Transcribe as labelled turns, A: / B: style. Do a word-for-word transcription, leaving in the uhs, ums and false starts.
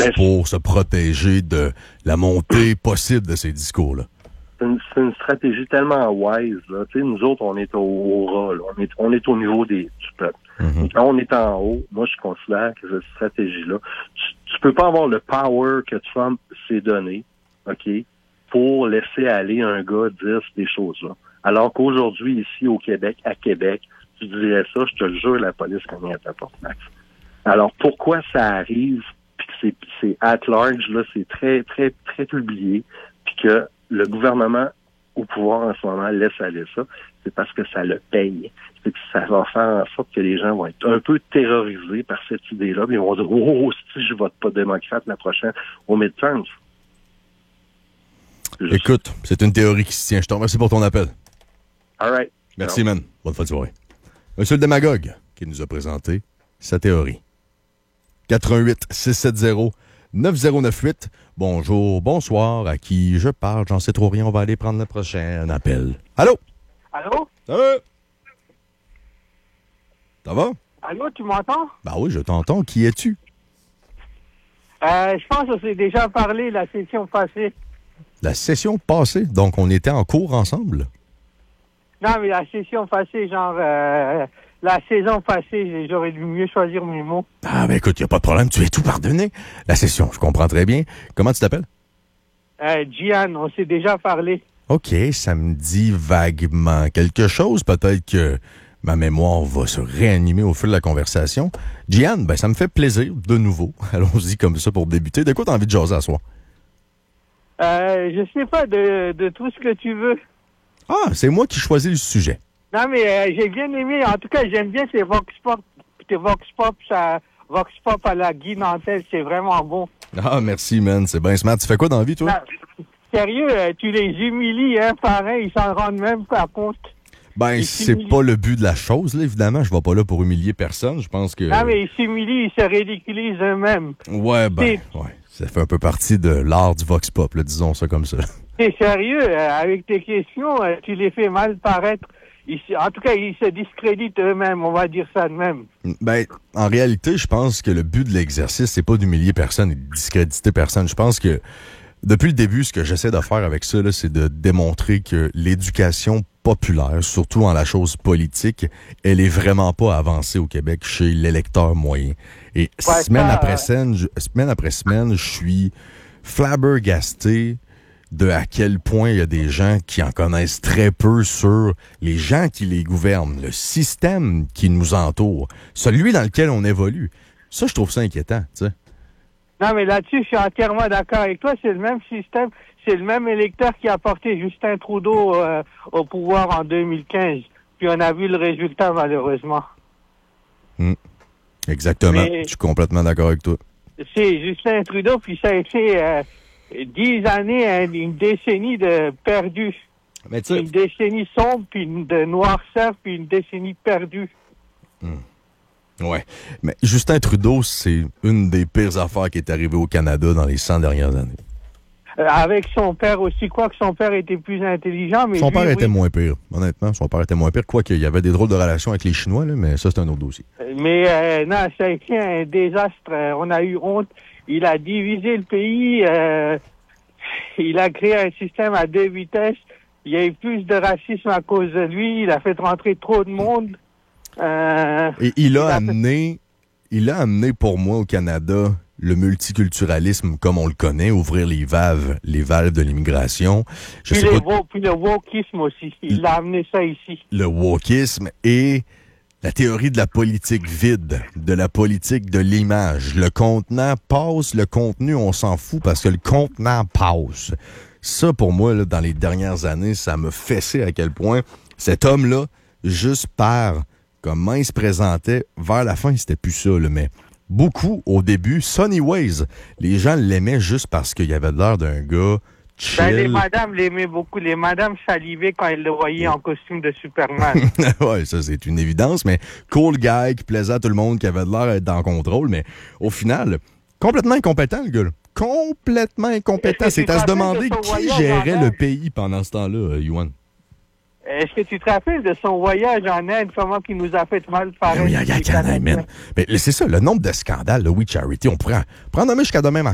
A: Mais
B: pour se protéger de la montée possible de ces discours-là?
A: C'est une, c'est une stratégie tellement wise, là. Tu sais, nous autres, on est au, au ras, là. On est, on est au niveau des, du peuple. Mm-hmm. Quand on est en haut, moi, je considère que cette stratégie-là, tu, tu peux pas avoir le power que Trump s'est donné, OK, pour laisser aller un gars dire ces choses-là. Alors qu'aujourd'hui, ici, au Québec, à Québec, tu dirais ça, je te le jure, la police connaît à ta porte, Max. Alors, pourquoi ça arrive, puis que c'est, c'est at large, là, c'est très, très, très publié, puis que le gouvernement au pouvoir en ce moment laisse aller ça, c'est parce que ça le paye. C'est que ça va faire en sorte que les gens vont être un peu terrorisés par cette idée-là, puis ils vont dire « Oh, si je vote pas démocrate la prochaine au midterms ».
B: Écoute, c'est une théorie qui se tient. Je te remercie pour ton appel.
A: All right.
B: Merci, man. Bonne fin de soirée. Monsieur le démagogue qui nous a présenté sa théorie. quatre un huit six sept zéro neuf zéro neuf huit. Bonjour, bonsoir. À qui je parle? J'en sais trop rien. On va aller prendre le prochain appel. Allô?
C: Allô?
B: Allô? Ça va?
C: Allô, tu m'entends?
B: Ben oui, je t'entends. Qui es-tu?
C: Euh, je pense qu'on s'est déjà parlé la session passée.
B: La session passée? Donc, on était en cours ensemble?
C: Non, mais la session passée, genre... Euh, la saison passée, j'aurais dû mieux choisir mes mots.
B: Ah, ben écoute, il n'y a pas de problème. Tu es tout pardonné. La session, je comprends très bien. Comment tu t'appelles?
C: Euh, Gian, on s'est déjà parlé.
B: OK, ça me dit vaguement quelque chose. Peut-être que ma mémoire va se réanimer au fil de la conversation. Gian, ben ça me fait plaisir, de nouveau. Allons-y comme ça pour débuter. De quoi t'as envie de jaser à soi?
C: Euh, je sais pas, de, de tout ce que tu veux.
B: Ah, c'est moi qui choisis le sujet.
C: Non, mais euh, j'ai bien aimé. En tout cas, j'aime bien ces Vox Pop. Tes Vox Pop, ça, Vox Pop à la Guy Nantel, c'est vraiment bon.
B: Ah, merci, man. C'est bien smart. Tu fais quoi dans la vie, toi?
C: Non, sérieux, euh, tu les humilies, hein, pareil. Ils s'en rendent même pas compte.
B: Ben,
C: ils
B: c'est
C: s'humilient.
B: pas le but de la chose, là, évidemment. Je vais pas là pour humilier personne. Je pense que...
C: Non, mais ils s'humilient, ils se ridiculisent eux-mêmes.
B: Ouais, ben,
C: C'est...
B: ouais. Ça fait un peu partie de l'art du Vox Pop, là, disons ça comme ça.
C: T'es sérieux, euh, avec tes questions, euh, tu les fais mal paraître. Ils, en tout cas, ils se discréditent eux-mêmes, on va dire ça de même.
B: Ben, en réalité, je pense que le but de l'exercice, c'est pas d'humilier personne et de discréditer personne. Je pense que, depuis le début, ce que j'essaie de faire avec ça, là, c'est de démontrer que l'éducation populaire, surtout en la chose politique, elle est vraiment pas avancée au Québec chez l'électeur moyen. Et
C: ouais,
B: semaine,
C: ça,
B: après
C: euh...
B: semaine, je, semaine après semaine, je suis flabbergasté de à quel point il y a des gens qui en connaissent très peu sur les gens qui les gouvernent, le système qui nous entoure, celui dans lequel on évolue. Ça, je trouve ça inquiétant, tu sais.
C: Non, mais là-dessus, je suis entièrement d'accord avec toi. C'est le même système, c'est le même électeur qui a porté Justin Trudeau euh, au pouvoir en deux mille quinze. Puis on a vu le résultat, malheureusement.
B: Mmh. Exactement. Mais je suis complètement d'accord avec toi.
C: C'est Justin Trudeau, puis ça a été... Euh, Dix années, une décennie de perdu.
B: Mais tu sais...
C: Une décennie sombre, puis une de noirceur, puis une décennie perdue.
B: Hum. Ouais. Mais Justin Trudeau, c'est une des pires affaires qui est arrivée au Canada dans les cent dernières années.
C: Euh, avec son père aussi, quoi que son père était plus intelligent, mais
B: son
C: lui,
B: père
C: oui.
B: était moins pire, honnêtement. Son père était moins pire, quoique il y avait des drôles de relations avec les Chinois, là, mais ça, c'est un autre dossier.
C: Mais euh, non, ça a été un désastre. On a eu honte. Il a divisé le pays. Euh, il a créé un système à deux vitesses. Il y a eu plus de racisme à cause de lui. Il a fait rentrer trop de monde. Euh,
B: Et il a,
C: il a
B: amené, fait... il a amené pour moi au Canada le multiculturalisme comme on le connaît, ouvrir les valves, les valves de l'immigration. Je
C: puis,
B: sais
C: les
B: pas...
C: wo- puis le wokisme aussi. Il
B: le...
C: a amené ça ici.
B: Le wokisme et la théorie de la politique vide, de la politique de l'image. Le contenant passe, le contenu, on s'en fout parce que le contenant passe. Ça, pour moi, là, dans les dernières années, ça me fessait à quel point cet homme-là, juste par comment il se présentait, vers la fin, c'était plus ça, là, mais beaucoup, au début, Sonny Ways, les gens l'aimaient juste parce qu'il avait l'air d'un gars chill.
C: Ben, les madames l'aimaient beaucoup. Les madames salivaient quand elles le voyaient en costume de Superman.
B: Ouais, ça, c'est une évidence, mais cool guy qui plaisait à tout le monde, qui avait l'air d'être en contrôle, mais au final, complètement incompétent, le gars, là. Complètement incompétent. C'est à se demander de qui gérait le pays pendant ce temps-là, Yuan.
C: Est-ce que tu te rappelles de son voyage en Inde, comment il nous a fait mal paraître?
B: Oui, regarde, man. Mais c'est ça, le nombre de scandales, le We Charity, on pourrait en nommer jusqu'à demain matin.